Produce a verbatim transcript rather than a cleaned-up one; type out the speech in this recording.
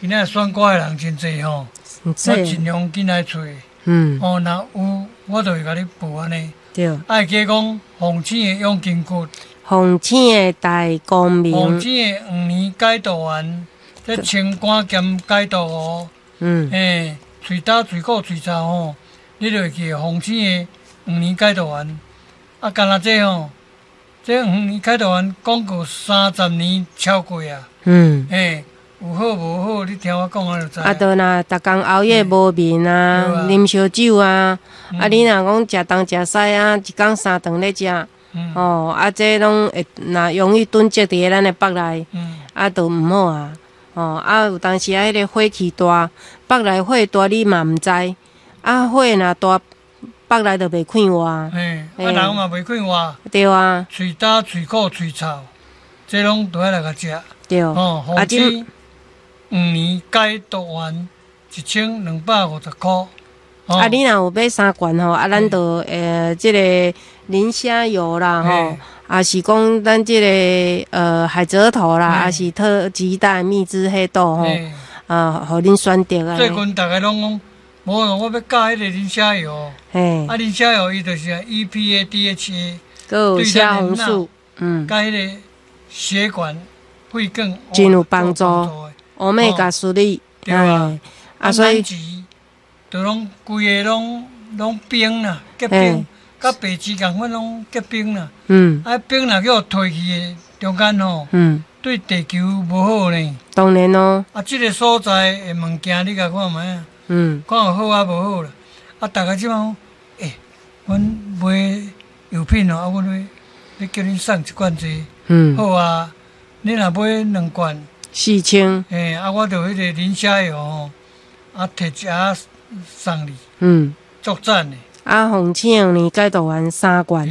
今仔选歌的人真济吼，我尽量紧来找。嗯，哦，若有我就会甲你报安尼。对。爱加讲红星的永金骨， 红星的大光明， 红星的黄年解毒丸，这清肝兼解毒哦。嗯。诶，喙焦、喙苦、喙臭吼，你就会去红星的黄年解毒丸。啊，干那这吼，这黄年解毒丸广告三十年超过啊。嗯。诶。有好无好，你听我讲啊就知。 啊，倒若逐工熬夜无眠啊，啉烧酒啊，嗯、啊，你若讲食东食西啊，一工三顿咧食，嗯、哦，啊，这拢会若容易囤积伫咱的腹内，嗯、啊，都毋好啊，哦，啊，有当时啊，迄个火气大，腹内火大你嘛毋知，啊，火若大，腹内就袂快活。 嘿，啊，人嘛袂快活。 对啊。 喙焦、喙苦、喙臭，这拢都爱来甲食。 对。 哦，啊，即。黄年解毒丸一千两百五十块。哦、 啊，你若有买三罐吼，啊，咱就呃，即、这个磷虾油啦吼，啊是讲咱即、这个呃海蜇头啦，啊是特鸡蛋蜜汁黑豆吼，啊，互恁选择啊。 最近大家拢讲，无我要加迄个磷虾油。嘿。啊，磷虾油伊就是 E P A D H A， 有虾红素， 嗯，加迄个血管会更真有帮助。欧米伽三哩， 对啊，啊所以就拢规个拢拢冰啦，结冰，甲白芪共款拢结冰啦。嗯，啊冰若叫退去的中间吼，嗯，对地球无好呢。 当然咯。 啊，即个所在的物件你甲看卖啊，嗯，看有好啊无好啦。啊，大家即摆，诶，阮买药品哦，啊，阮要要叫恁送一罐济，嗯，好啊，你若买两罐。 四千， 诶，啊，我着迄个磷虾油吼，啊，摕一盒送你， 嗯， 足赞的。 啊，红星黄年解毒丸三罐。